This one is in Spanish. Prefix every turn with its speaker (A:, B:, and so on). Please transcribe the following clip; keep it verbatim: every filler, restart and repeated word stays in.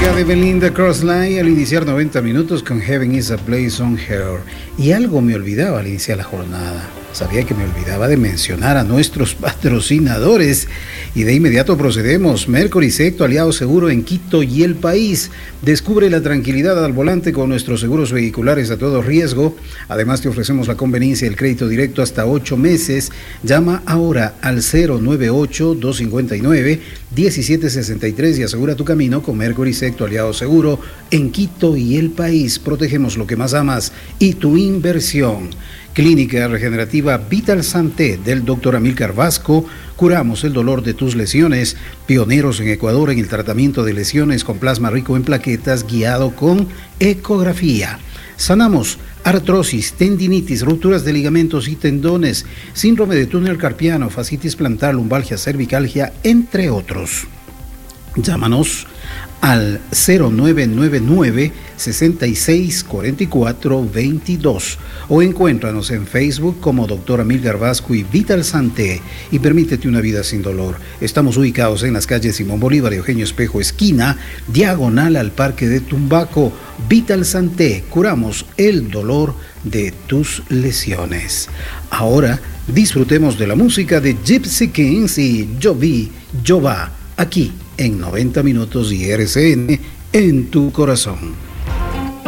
A: música de Belinda Crossline al iniciar noventa minutos con Heaven is a Place on Earth. Y algo me olvidaba al iniciar la jornada. Sabía que me olvidaba de mencionar a nuestros patrocinadores. Y de inmediato procedemos. Mercury Secto, aliado seguro en Quito y el país. Descubre la tranquilidad al volante con nuestros seguros vehiculares a todo riesgo. Además te ofrecemos la conveniencia del crédito directo hasta ocho meses. Llama ahora al cero nueve ocho, dos cinco nueve, uno siete seis tres y asegura tu camino con Mercury Secto, aliado seguro en Quito y el país. Protegemos lo que más amas y tu inversión. Clínica Regenerativa Vital Santé del doctor Amílcar Vasco. Curamos el dolor de tus lesiones. Pioneros en Ecuador en el tratamiento de lesiones con plasma rico en plaquetas guiado con ecografía. Sanamos artrosis, tendinitis, rupturas de ligamentos y tendones, síndrome de túnel carpiano, fascitis plantar, lumbalgia, cervicalgia, entre otros. Llámanos al cero nueve nueve nueve, seis seis cuatro cuatro, dos dos o encuéntranos en Facebook como doctor Amílcar Vasco y Vital Santé y permítete una vida sin dolor. Estamos ubicados en las calles Simón Bolívar y Eugenio Espejo, esquina, diagonal al Parque de Tumbaco. Vital Santé, curamos el dolor de tus lesiones. Ahora disfrutemos de la música de Gypsy Kings y Yo Vi, Yo Va, aquí en noventa minutos y R C N en tu corazón.